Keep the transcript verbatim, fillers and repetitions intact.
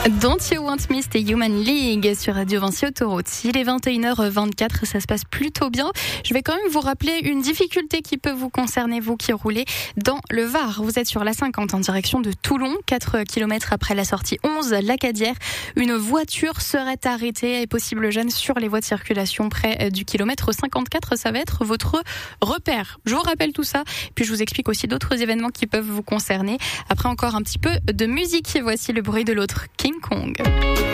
Don't You Want Me, c'était Human League sur Radio Vinci Autoroute. Il est vingt et une heures vingt-quatre, ça se passe plutôt bien. Je vais quand même vous rappeler une difficulté qui peut vous concerner, vous qui roulez dans le Var. Vous êtes sur l'A cinquante en direction de Toulon, quatre kilomètres après la sortie onze, Lacadière. Une voiture serait arrêtée et possible gêne sur les voies de circulation près du kilomètre cinquante-quatre. Ça va être votre repère. Je vous rappelle tout ça, puis je vous explique aussi d'autres événements qui peuvent vous concerner. Après encore un petit peu de musique, voici le bruit de l'autre, King Kong.